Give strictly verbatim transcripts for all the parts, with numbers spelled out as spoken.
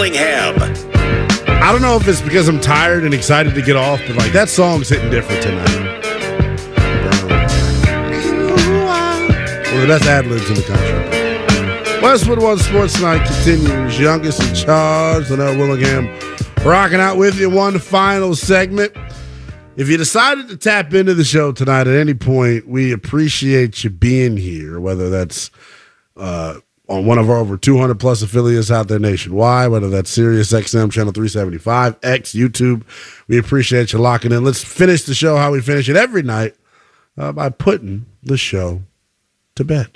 I don't know if it's because I'm tired and excited to get off, but like that song's hitting different tonight. One of the best ad-libs in the country. Westwood One Sports Night continues. Youngest in charge, Linnell Willingham, rocking out with you. One final segment. If you decided to tap into the show tonight at any point, we appreciate you being here, whether that's uh, on one of our over two hundred plus affiliates out there nationwide, whether that's Sirius X M Channel three seventy-five, X, YouTube. We appreciate you locking in. Let's finish the show how we finish it every night uh, by putting the show to bed.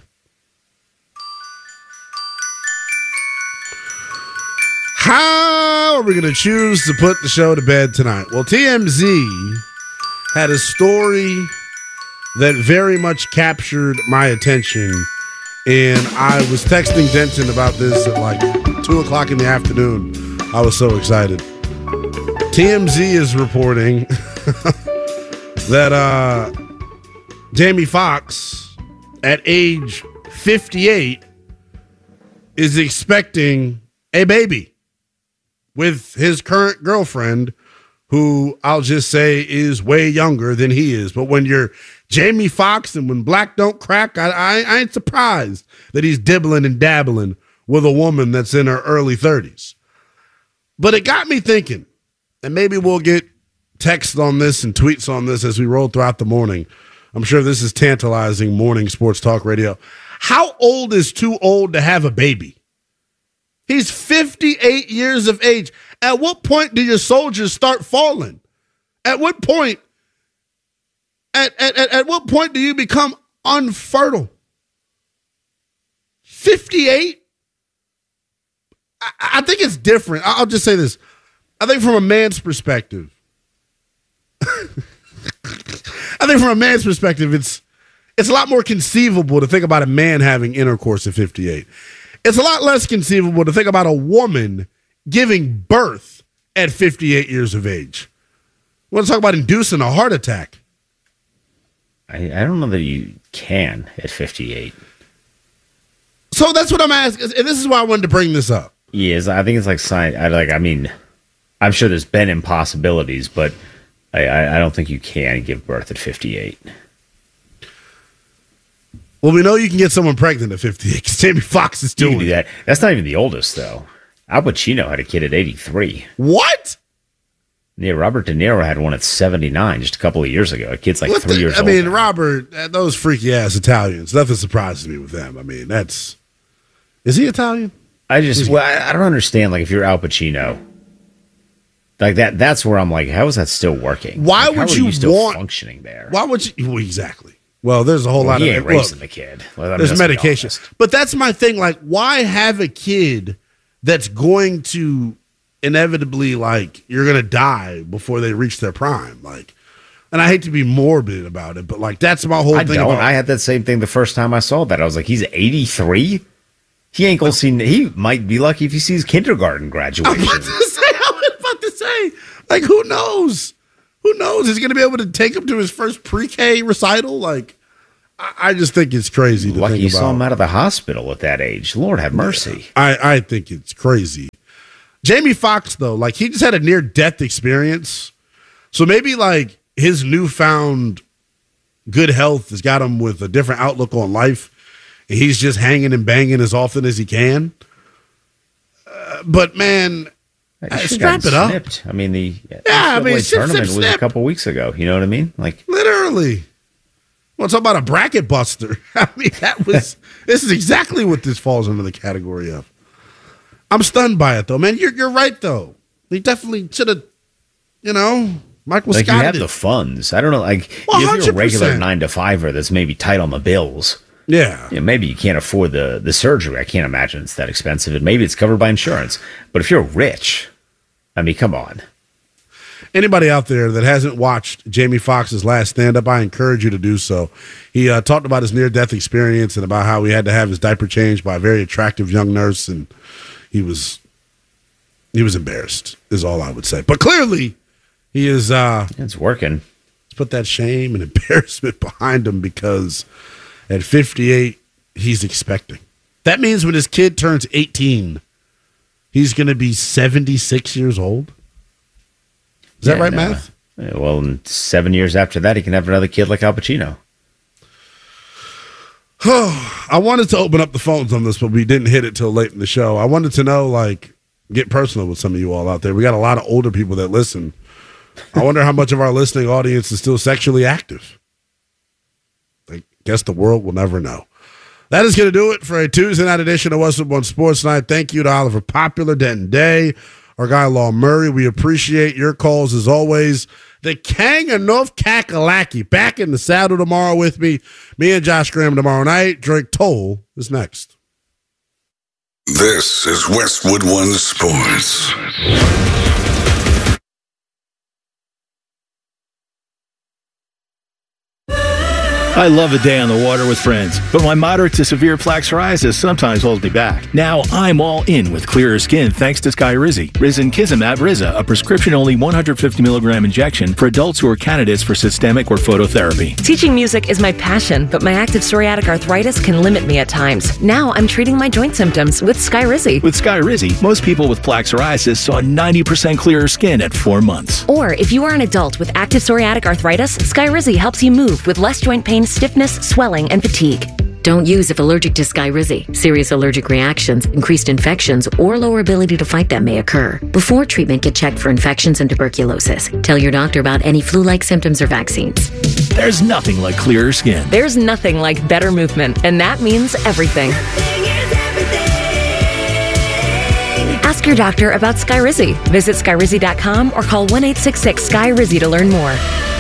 How are we going to choose to put the show to bed tonight? Well, T M Z had a story that very much captured my attention, and I was texting Denton about this at like two o'clock in the afternoon. I was so excited. T M Z is reporting that uh, Jamie Foxx, at age fifty-eight, is expecting a baby with his current girlfriend, who I'll just say is way younger than he is. But when you're Jamie Foxx and when black don't crack, I, I, I ain't surprised that he's dibbling and dabbling with a woman that's in her early thirties. But it got me thinking, and maybe we'll get texts on this and tweets on this as we roll throughout the morning. I'm sure this is tantalizing morning sports talk radio. How old is too old to have a baby? He's fifty-eight years of age. At what point do your soldiers start falling? At what point? At, at, at, at what point do you become unfertile? fifty-eight? I, I think it's different. I'll just say this. I think from a man's perspective, I think from a man's perspective, it's it's a lot more conceivable to think about a man having intercourse at fifty-eight. It's a lot less conceivable to think about a woman giving birth at fifty-eight years of age. We want to talk about inducing a heart attack. I, I don't know that you can at fifty-eight. So that's what I'm asking, and this is why I wanted to bring this up. Yes, I think it's like science. I like. I mean, I'm sure there's been impossibilities, but I, I, I don't think you can give birth at fifty-eight. Well, we know you can get someone pregnant at fifty-eight because Jamie Foxx is doing do that. That's not even the oldest, though. Al Pacino had a kid at eighty-three. What? Yeah, Robert De Niro had one at seventy-nine just a couple of years ago. A kid's like what three the, years I old. I mean, now. Robert, those freaky-ass Italians, nothing surprises me with them. I mean, that's... Is he Italian? I just... Well, I, I don't understand, like, if you're Al Pacino, like, that. that's where I'm like, how is that still working? Why like, would how you are you still want... functioning there? Why would you... Well, exactly. Well, there's a whole well, lot he of... ain't raising the kid. Well, I mean, there's medication. But that's my thing. Like, why have a kid that's going to inevitably, like, you're going to die before they reach their prime? Like, and I hate to be morbid about it, but, like, that's my whole I thing don't. about... I had that same thing the first time I saw that. I was like, he's eighty-three? He ain't going to see... He might be lucky if he sees kindergarten graduation. I was about to say, I was about to say, like, who knows? Who knows? Is he going to be able to take him to his first pre-K recital? Like, I, I just think it's crazy to lucky think you about. saw him out of the hospital at that age. Lord have mercy. I, I think it's crazy. Jamie Foxx, though, like, he just had a near-death experience. So maybe, like, his newfound good health has got him with a different outlook on life. And he's just hanging and banging as often as he can. Uh, but, man, uh, strap it up. Snipped. I mean, the yeah, I mean, snip, tournament snip, was snip. a couple weeks ago. You know what I mean? Like, literally. Well, talk about a bracket buster. I mean, that was, this is exactly what this falls under the category of. I'm stunned by it, though, man. You're you're right, though. He definitely should have, you know, Michael like Scott. You have it. the funds. I don't know. Like, Well, if you're a regular one hundred percent. nine to fiver that's maybe tight on the bills, yeah, you know, maybe you can't afford the the surgery. I can't imagine it's that expensive, and maybe it's covered by insurance. But if you're rich, I mean, come on. Anybody out there that hasn't watched Jamie Foxx's last stand-up, I encourage you to do so. He uh, talked about his near-death experience and about how he had to have his diaper changed by a very attractive young nurse, and he was he was embarrassed, is all I would say. But clearly, he is uh, it's working. Let's put that shame and embarrassment behind him, because at fifty-eight, he's expecting. That means when his kid turns eighteen, he's going to be seventy-six years old. Is Yeah, that right, no. Math? Well, in seven years after that, he can have another kid like Al Pacino. I wanted to open up the phones on this, but we didn't hit it till late in the show. I wanted to know, like, get personal with some of you all out there. We got a lot of older people that listen. I wonder how much of our listening audience is still sexually active. I guess the world will never know. That is going to do it for a Tuesday night edition of What's Up on Sports Night. Thank you to Oliver Popular, Denton Day, our guy Law Murray. We appreciate your calls as always. The Kang of North Kakalaki back in the saddle tomorrow with me. Me and Josh Graham tomorrow night. Drake Toll is next. This is Westwood One Sports. I love a day on the water with friends, but my moderate to severe plaque psoriasis sometimes holds me back. Now I'm all in with clearer skin thanks to Skyrizi. Risankizumab Riza, a prescription-only one hundred fifty milligram injection for adults who are candidates for systemic or phototherapy. Teaching music is my passion, but my active psoriatic arthritis can limit me at times. Now I'm treating my joint symptoms with Skyrizi. With Skyrizi, most people with plaque psoriasis saw ninety percent clearer skin at four months. Or if you are an adult with active psoriatic arthritis, Skyrizi helps you move with less joint pain, stiffness, swelling, and fatigue. Don't use if allergic to Skyrizi. Serious allergic reactions, increased infections, or lower ability to fight them may occur. Before treatment, get checked for infections and tuberculosis. Tell your doctor about any flu-like symptoms or vaccines. There's nothing like clearer skin. There's nothing like better movement, and that means everything. Ask your doctor about Skyrizi. Visit Skyrizi dot com or call one eight six six Sky Rizzi to learn more.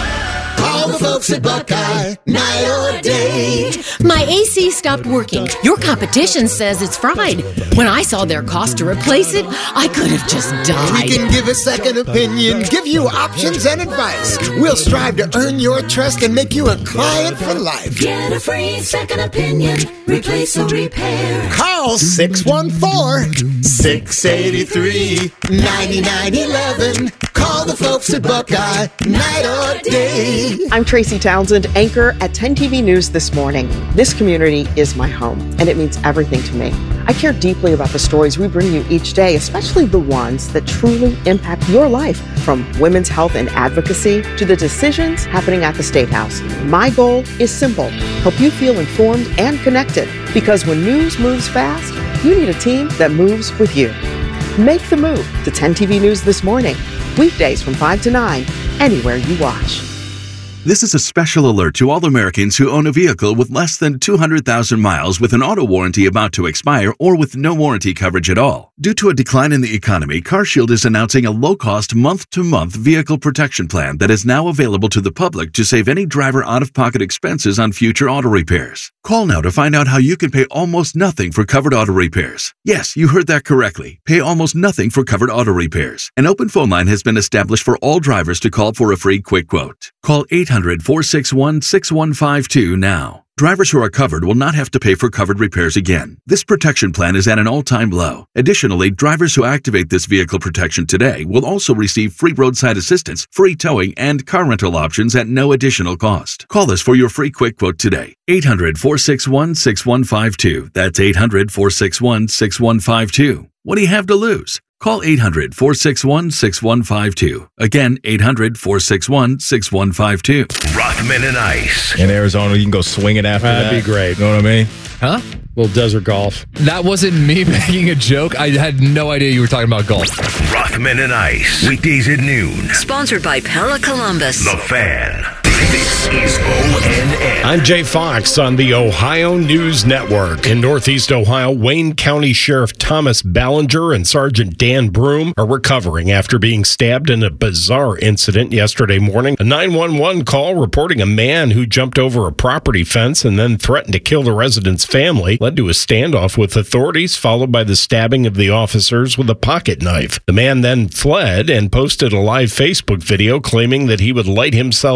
All the folks at Buckeye, night or day. My A C stopped working. Your competition says it's fried. When I saw their cost to replace it, I could have just died. We can give a second opinion, give you options and advice. We'll strive to earn your trust and make you a client for life. Get a free second opinion. Replace or repair. Call six one four, six eight three, nine nine one one. Call the folks at Buckeye, night or day. I'm Tracy Townsend, anchor at ten T V News This Morning. This community is my home, and it means everything to me. I care deeply about the stories we bring you each day, especially the ones that truly impact your life, from women's health and advocacy to the decisions happening at the State House. My goal is simple: help you feel informed and connected, because when news moves fast, you need a team that moves with you. Make the move to ten T V News This Morning, weekdays from five to nine, anywhere you watch. This is a special alert to all Americans who own a vehicle with less than two hundred thousand miles with an auto warranty about to expire or with no warranty coverage at all. Due to a decline in the economy, CarShield is announcing a low-cost month-to-month vehicle protection plan that is now available to the public to save any driver out-of-pocket expenses on future auto repairs. Call now to find out how you can pay almost nothing for covered auto repairs. Yes, you heard that correctly. Pay almost nothing for covered auto repairs. An open phone line has been established for all drivers to call for a free quick quote. Call eight hundred, four six one, six one five two now. Drivers who are covered will not have to pay for covered repairs again. This protection plan is at an all-time low. Additionally, drivers who activate this vehicle protection today will also receive free roadside assistance, free towing, and car rental options at no additional cost. Call us for your free quick quote today. eight hundred, four six one, six one five two. That's eight hundred, four six one, six one five two. What do you have to lose? Call eight hundred, four six one, six one five two. Again, eight hundred, four six one, six one five two. Rockman and Ice. In Arizona, you can go swinging after That'd that. That'd be great. You know what I mean? Huh? Little desert golf. That wasn't me making a joke. I had no idea you were talking about golf. Rockman and Ice. Weekdays at noon. Sponsored by Pella Columbus. The Fan. This is O N N. I'm Jay Fox on the Ohio News Network. In Northeast Ohio, Wayne County Sheriff Thomas Ballinger and Sergeant Dan Broom are recovering after being stabbed in a bizarre incident yesterday morning. A nine one one call reporting a man who jumped over a property fence and then threatened to kill the resident's family led to a standoff with authorities, followed by the stabbing of the officers with a pocket knife. The man then fled and posted a live Facebook video claiming that he would light himself on fire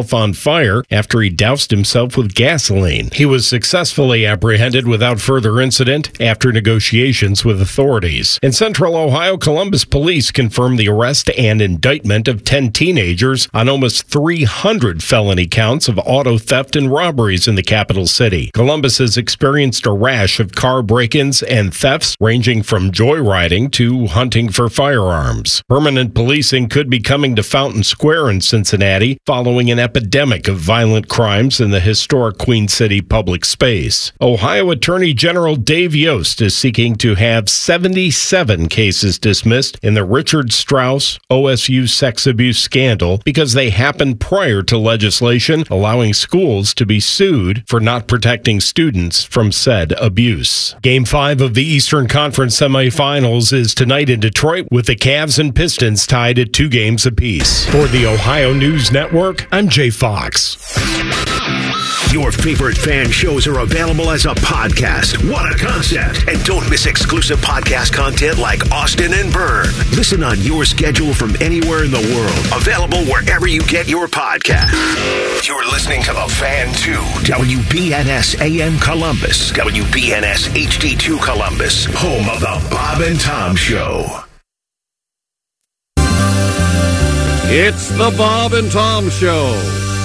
fire after he doused himself with gasoline. He was successfully apprehended without further incident after negotiations with authorities. In Central Ohio, Columbus police confirmed the arrest and indictment of ten teenagers on almost three hundred felony counts of auto theft and robberies in the capital city. Columbus has experienced a rash of car break-ins and thefts ranging from joyriding to hunting for firearms. Permanent policing could be coming to Fountain Square in Cincinnati following an epidemic of violent crimes in the historic Queen City public space. Ohio Attorney General Dave Yost is seeking to have seventy-seven cases dismissed in the Richard Strauss O S U sex abuse scandal because they happened prior to legislation allowing schools to be sued for not protecting students from said abuse. Game five of the Eastern Conference semifinals is tonight in Detroit with the Cavs and Pistons tied at two games apiece. For the Ohio News Network, I'm Jay Fox. Your favorite fan shows are available as a podcast. What a concept. And don't miss exclusive podcast content like Austin and Byrne. Listen on your schedule from anywhere in the world. Available wherever you get your podcast. You're listening to The Fan two. W B N S A M Columbus. W B N S H D two Columbus. Home of The Bob and Tom Show. It's The Bob and Tom Show.